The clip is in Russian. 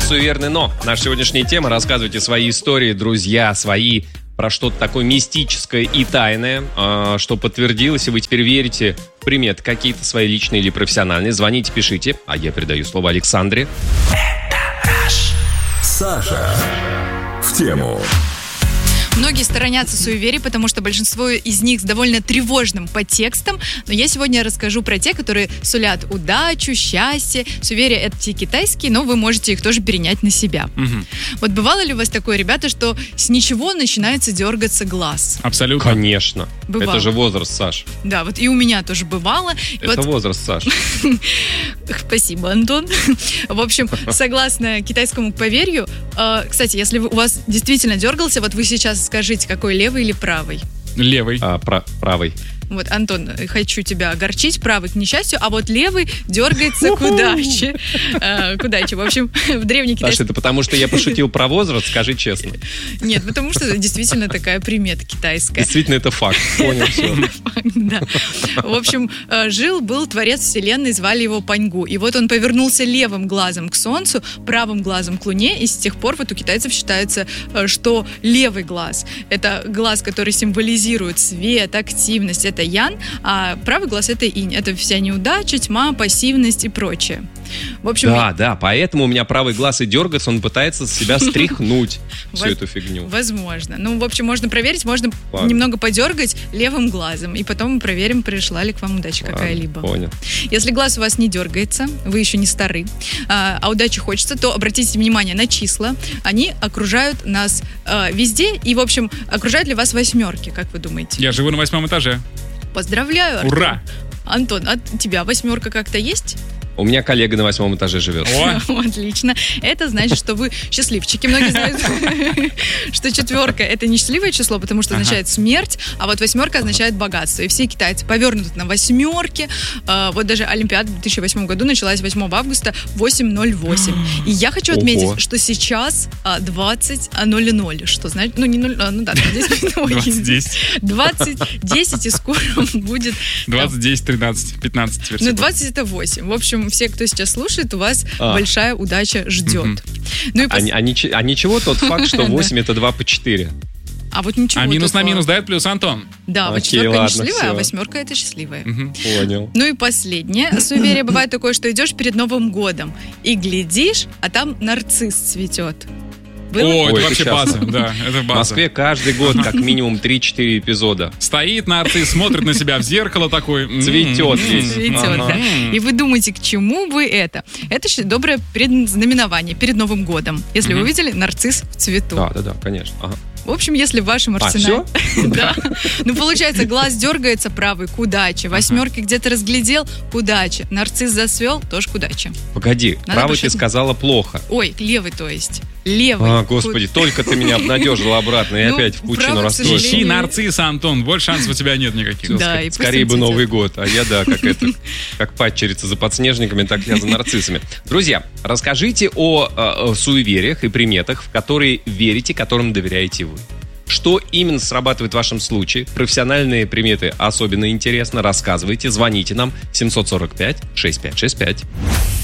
суеверны, но наша сегодняшняя тема. Рассказывайте свои истории, друзья, свои про что-то такое мистическое и тайное, что подтвердилось, и вы теперь верите в приметы какие-то свои личные или профессиональные. Звоните, пишите, а я передаю слово Александре. Саша в тему. Многие сторонятся суеверий, потому что большинство из них с довольно тревожным подтекстом. Но я сегодня расскажу про те, которые сулят удачу, счастье. Суеверия — это те китайские, но вы можете их тоже перенять на себя. Вот бывало ли у вас такое, ребята, что с ничего начинается дергаться глаз? Абсолютно. Конечно. Бывало. Это же возраст, Саш. Да, вот и у меня тоже бывало. Это возраст, Саш. Спасибо, Антон. В общем, согласно китайскому поверью, кстати, если у вас действительно дергался, вот вы сейчас скажите, какой, левый или правый? Левый. Правый. Вот, Антон, хочу тебя огорчить, правый к несчастью, а вот левый дергается к удаче. К удаче. В общем, в древнекитайском... Саша, это потому что я пошутил про возраст, скажи честно. Нет, потому что это действительно такая примета китайская. Действительно, это факт. Понял, все. Да. В общем, жил-был творец вселенной, звали его Паньгу. И вот он повернулся левым глазом к солнцу, правым глазом к луне, и с тех пор вот у китайцев считается, что левый глаз — это глаз, который символизирует свет, активность, это ян, а правый глаз — это инь. Это вся неудача, тьма, пассивность и прочее. В общем, да, поэтому у меня правый глаз и дергается, он пытается с себя стряхнуть всю эту фигню. Возможно. Ну, в общем, можно проверить, можно немного подергать левым глазом, и потом мы проверим, пришла ли к вам удача какая-либо. Понял. Если глаз у вас не дергается, вы еще не стары, а удачи хочется, то обратите внимание на числа. Они окружают нас везде, и, в общем, окружают ли вас восьмерки, как вы думаете? Я живу на 8 этаже. Поздравляю, Артур. Ура! Антон, от тебя восьмерка как-то есть? У меня коллега на 8 этаже живет. Отлично. Это значит, что вы счастливчики. Многие знают, что 4 — это несчастливое число, потому что означает смерть, а вот 8 означает богатство. И все китайцы повернуты на 8. Вот даже Олимпиада в 2008 году началась 8 августа 8:08. И я хочу отметить, что сейчас 20:00. Что значит? Ну, не 0, ну да, 20:10. 20:10, и скоро будет... 20:10, 13, 15. Ну, 20 — это 8. В общем, все, кто сейчас слушает, у вас большая удача ждет. Ну, и а ничего тот факт, что 8 это 2 по 4. А вот ничего. А минус такого. на минус дает плюс, Антон? Да, вот 4 несчастливая, а 8 это счастливая. Понял. Ну и последнее суеверие бывает такое, что идешь перед Новым годом и глядишь, а там нарцисс цветет. Было? О, это Ой, вообще сейчас. база, да, это В база. Москве каждый год как минимум 3-4 эпизода. Стоит нарцисс, смотрит на себя в зеркало такой. Цветет весь. Цветет, да. И вы думаете, к чему бы это? Это доброе предзнаменование перед Новым годом. Если вы увидели нарцисс в цвету. Да, конечно. Ага. В общем, если в вашем арсенале... Да. Ну, получается, глаз дергается правый, к удаче. 8 где-то разглядел, к удаче. Нарцисс засвел, тоже к удаче. Погоди, правый ты сказала плохо. Ой, левый, то есть. Левый. Господи, только ты меня обнадежила обратно и опять в пучину расстройства. Ищи нарцисса, Антон, больше шансов у тебя нет никаких. Да, и скорее бы Новый год, а я, как падчерица за подснежниками, так я за нарциссами. Друзья, расскажите о суевериях и приметах, в которые верите, которым доверяете вы. Что именно срабатывает в вашем случае? Профессиональные приметы особенно интересно. Рассказывайте, звоните нам 745-6565.